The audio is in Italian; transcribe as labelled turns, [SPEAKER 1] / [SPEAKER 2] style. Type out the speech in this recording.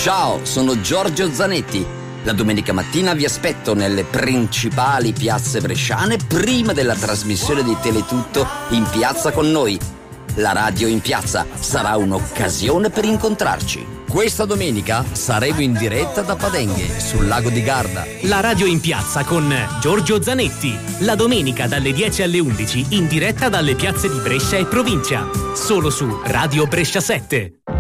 [SPEAKER 1] Ciao, sono Giorgio Zanetti. La domenica mattina vi aspetto nelle principali piazze bresciane prima della trasmissione di Teletutto in piazza con noi. La radio in piazza sarà un'occasione per incontrarci.
[SPEAKER 2] Questa domenica saremo in diretta da Padenghe, sul lago di Garda.
[SPEAKER 3] La radio in piazza con Giorgio Zanetti. La domenica dalle 10 alle 11 in diretta dalle piazze di Brescia e provincia. Solo su Radio Brescia 7.